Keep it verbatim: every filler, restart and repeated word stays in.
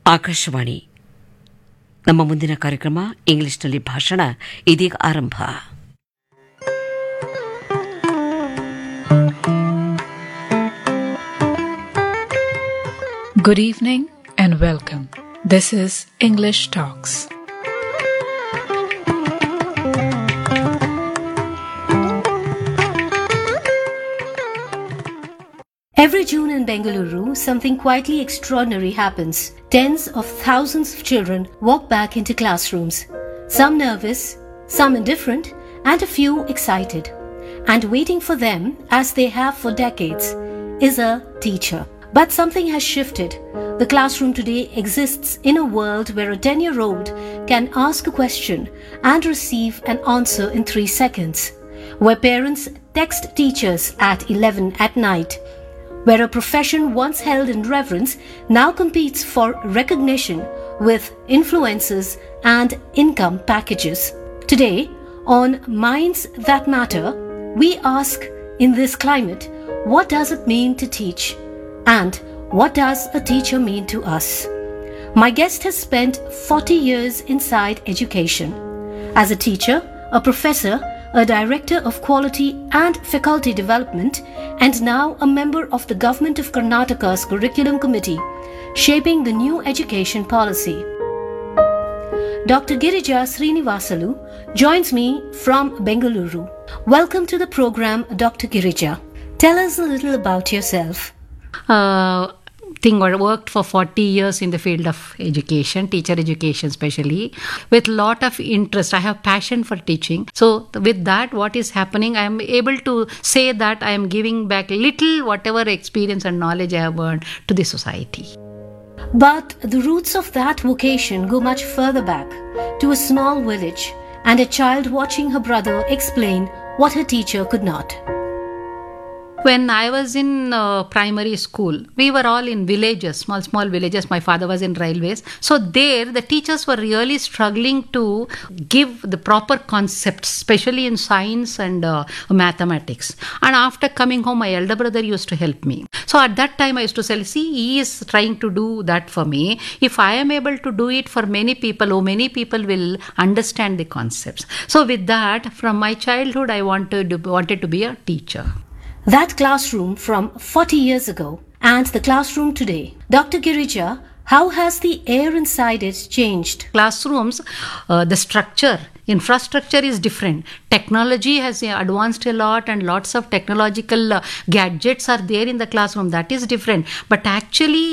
ಆಕಾಶವಾಣಿ. ನಮ್ಮ ಮುಂದಿನ ಕಾರ್ಯಕ್ರಮ ಇಂಗ್ಲಿಷ್ನಲ್ಲಿ ಭಾಷಣ ಇದೀಗ ಆರಂಭ. Good evening and welcome. This is English Talks. Every June in Bengaluru, something quietly extraordinary happens. Tens of thousands of children walk back into classrooms. Some nervous, some indifferent, and a few excited. And waiting for them, as they have for decades, is a teacher. But something has shifted. The classroom today exists in a world where a ten-year-old can ask a question and receive an answer in three seconds. Where parents text teachers at eleven at night. Where a profession once held in reverence now competes for recognition with influences and income packages. Today, on Minds That Matter, we ask, in this climate, what does it mean to teach? And what does a teacher mean to us? My guest has spent forty years inside education. As a teacher, a professor, a director of quality and faculty development, and now a member of the Government of Karnataka's Curriculum Committee, shaping the new education policy. Doctor Girija Srinivasalu joins me from Bengaluru. Welcome to the program, Doctor Girija. Tell us a little about yourself. Uh, thing I worked for forty years in the field of education, teacher education especially, with lot of interest. I have passion for teaching. So with that, what is happening, I am able to say that I am giving back little whatever experience and knowledge I have earned to the society. But the roots of that vocation go much further back, to a small village and a child watching her brother explain what her teacher could not. When I was in uh, primary school, we were all in villages, small, small villages. My father was in railways. So there, the teachers were really struggling to give the proper concepts, especially in science and uh, mathematics. And after coming home, my elder brother used to help me. So at that time, I used to say, see, he is trying to do that for me. If I am able to do it for many people, oh, many people will understand the concepts. So with that, from my childhood, I wanted, wanted to be a teacher. That classroom from forty years ago and the classroom today. Doctor Girija, how has the air inside it changed? Classrooms, uh, the structure, infrastructure is different. Technology has uh, advanced a lot and lots of technological uh, gadgets are there in the classroom. That is different. But actually,